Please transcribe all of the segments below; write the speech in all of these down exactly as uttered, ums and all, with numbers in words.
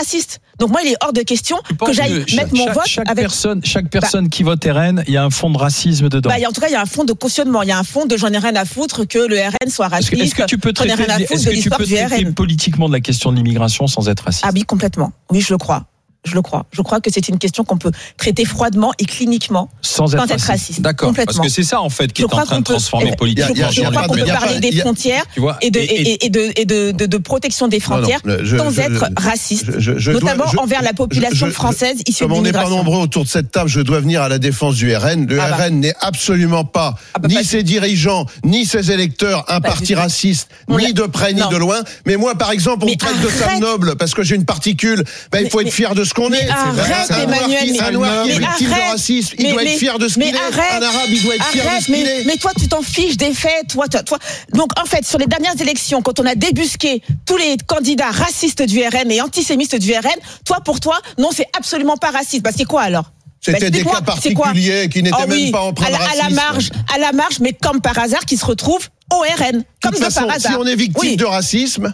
raciste. Donc moi, il est hors de question que j'aille que mettre mon chaque, vote chaque avec... Personne, chaque personne bah, qui vote R N, il y a un fond de racisme dedans. Bah, en tout cas, il y a un fond de cautionnement. Il y a un fond de j'en ai rien à foutre que le R N soit raciste. Est-ce que, est-ce que tu peux traiter, est-ce que tu peux traiter politiquement de la question de l'immigration sans être raciste? Ah oui, complètement. Oui, je le crois. Je le crois. Je crois que c'est une question qu'on peut traiter froidement et cliniquement sans être, sans être raciste. raciste. D'accord. Parce que c'est ça en fait qui est en train de transformer peut, politiquement. Je crois qu'on peut parler des frontières et de, et, et de, et de, de, de protection des frontières non, non, je, sans je, être je, raciste, je, je, notamment je, envers la population je, française issue de l'immigration. Comme on n'est pas nombreux autour de cette table, je dois venir à la défense du R N. Le ah bah. R N n'est absolument pas ah bah, ni pas ses dirigeants, ni ses électeurs un parti raciste, ni de près ni de loin. Mais moi, par exemple, on me traite de femme noble parce que j'ai une particule. Il faut être fier de ce qu'on est. Arrête, Emmanuel, mais un noir qui est victime de racisme, il doit être fier de ce qu'il est. Un arabe, il doit être fier de ce qu'il est. Mais toi, tu t'en fiches des faits, toi, toi, toi. Donc, en fait, sur les dernières élections, quand on a débusqué tous les candidats racistes du R N et antisémites du R N, toi, pour toi, non, c'est absolument pas raciste. Bah, c'est quoi alors? C'était bah, des cas particuliers qui n'étaient oh, oui, même pas empreints de racisme. À la marge, à la marge, mais comme par hasard, qui se retrouvent au R N. Comme de, de façon, par hasard. Si on est victime oui. de racisme,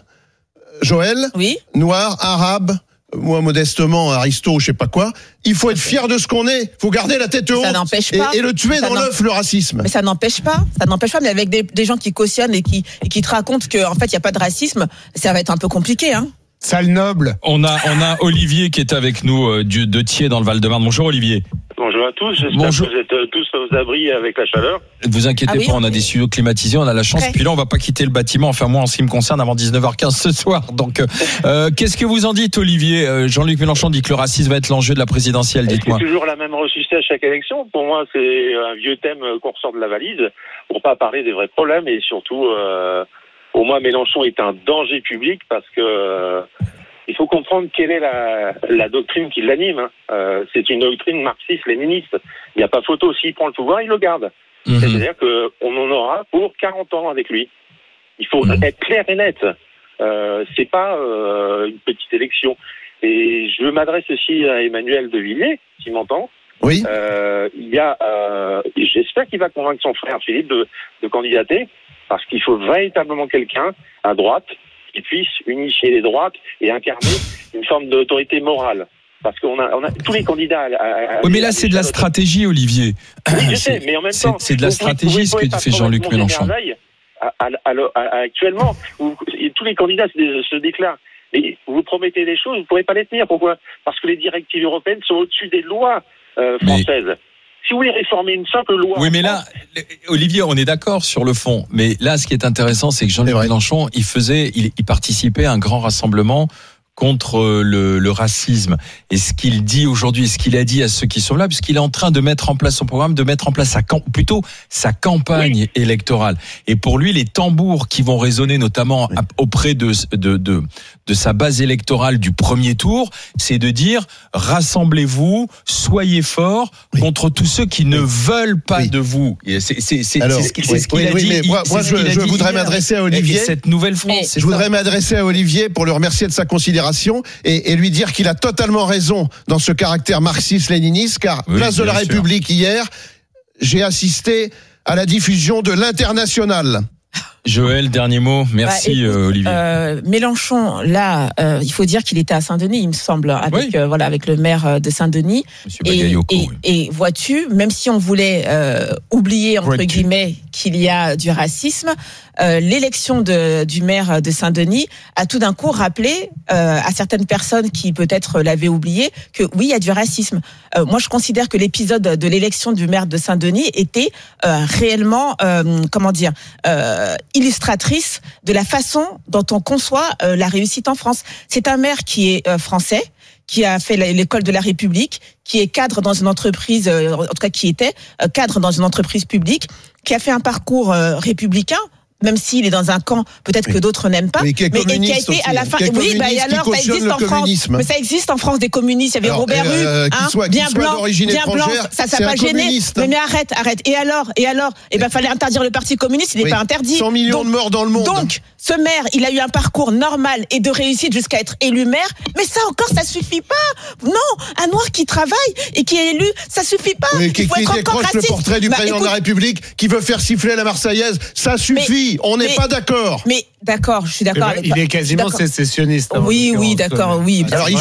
Joël, oui. noir, arabe, moi modestement Aristo, je sais pas quoi, il faut être fier de ce qu'on est, il faut garder la tête haute. Ça n'empêche pas. Et, et le tuer ça dans l'œuf, le racisme. Mais ça n'empêche pas, ça n'empêche pas, mais avec des, des gens qui cautionnent et qui, et qui te racontent qu'en fait il n'y a pas de racisme, ça va être un peu compliqué, hein. Sale noble. On a, on a Olivier qui est avec nous euh, de Thiers dans le Val-de-Marne. Bonjour Olivier. Bonjour à tous, j'espère Bonjour. que vous êtes tous aux abris avec la chaleur. Ne vous inquiétez ah oui, pas, on a des studios climatisés, on a la chance. Prêt. Puis là, on va pas quitter le bâtiment, enfin moi en ce qui me concerne, avant dix-neuf heures quinze ce soir. Donc, euh, qu'est-ce que vous en dites, Olivier? Jean-Luc Mélenchon dit que le racisme va être l'enjeu de la présidentielle, dites-moi. C'est toujours la même ressuscité à chaque élection. Pour moi, c'est un vieux thème qu'on ressort de la valise, pour pas parler des vrais problèmes, et surtout, euh, pour moi, Mélenchon est un danger public, parce que... Euh, il faut comprendre quelle est la, la doctrine qui l'anime. Hein. Euh, c'est une doctrine marxiste-léniniste. Il n'y a pas photo. S'il prend le pouvoir, il le garde. Mmh. C'est-à-dire qu'on en aura pour quarante ans avec lui. Il faut mmh. être clair et net. Euh, c'est pas euh, une petite élection. Et je m'adresse aussi à Emmanuel de Villiers, qui m'entend. Oui. Euh, il y a, euh, j'espère qu'il va convaincre son frère Philippe de, de candidater, parce qu'il faut véritablement quelqu'un à droite qui puisse unifier les droites et incarner une forme d'autorité morale. Parce qu'on a, on a tous les candidats. À, à, oui, mais là, c'est de la stratégie, Olivier. Oui, je sais, mais en même temps, c'est de la stratégie ce que fait Jean-Luc Mélenchon. À, à, à, à, actuellement, où tous les candidats se, se déclarent. Et vous promettez des choses, vous ne pourrez pas les tenir. Pourquoi? Parce que les directives européennes sont au-dessus des lois euh, françaises. Mais... Si vous voulez réformer une simple loi... Oui, mais là, Olivier, on est d'accord sur le fond. Mais là, ce qui est intéressant, c'est que Jean-Luc Mélenchon, il faisait, il, il participait à un grand rassemblement contre le, le racisme. Et ce qu'il dit aujourd'hui, ce qu'il a dit à ceux qui sont là, puisqu'il est en train de mettre en place son programme, de mettre en place sa, plutôt sa campagne oui. électorale. Et pour lui, les tambours qui vont résonner notamment oui. auprès de, de, de, de sa base électorale du premier tour, c'est de dire, rassemblez-vous, soyez forts oui. contre tous ceux qui ne veulent pas oui. de vous. C'est, c'est, c'est, Alors, c'est ce qu'il, oui, c'est ce qu'il oui, a oui, dit. Mais moi, moi je, je voudrais m'adresser à Olivier. Cette nouvelle France. Je voudrais m'adresser à Olivier pour le remercier de sa considération. Et, et lui dire qu'il a totalement raison dans ce caractère marxiste-léniniste, car oui, place de la République sûr. Hier, j'ai assisté à la diffusion de l'Internationale. Joël, dernier mot. Merci, bah, écoute, euh, Olivier. Euh, Mélenchon, là, euh, il faut dire qu'il était à Saint-Denis, il me semble, avec oui. euh, voilà, avec le maire de Saint-Denis. Et, et, oui. et vois-tu, même si on voulait euh, oublier entre vois-tu. guillemets qu'il y a du racisme, euh, l'élection de, du maire de Saint-Denis a tout d'un coup rappelé euh, à certaines personnes qui peut-être l'avaient oublié que oui, il y a du racisme. Euh, moi, je considère que l'épisode de l'élection du maire de Saint-Denis était euh, réellement, euh, comment dire. Euh, illustratrice de la façon dont on conçoit euh, la réussite en France. C'est un maire qui est euh, français, qui a fait l'école de la République, qui est cadre dans une entreprise, euh, en tout cas qui était euh, cadre dans une entreprise publique, qui a fait un parcours euh, républicain, même s'il est dans un camp, peut-être oui. que d'autres n'aiment pas, oui, mais et qui a été aussi, à la fin. Oui, bah et alors ça existe en France. Mais ça existe en France des communistes. Il y avait alors, Robert Hue, euh, hein, soit, bien blanc, bien blanc. Ça, ça n'a pas gêné. Mais, mais arrête, arrête. Et alors, et alors, eh ben fallait interdire le parti communiste. Il n'est oui. pas interdit. cent millions donc, de morts dans le monde. Donc, ce maire, il a eu un parcours normal et de réussite jusqu'à être élu maire. Mais ça encore, ça suffit pas. Non, un noir qui travaille et qui est élu, ça suffit pas. Oui, qui, qui décroche le portrait du bah, président écoute, de la République, qui veut faire siffler la Marseillaise, ça suffit. Mais, on n'est pas d'accord. Mais d'accord, je suis d'accord. Avec il est quasiment sécessionniste. Oui, oui, d'accord, oui. Alors,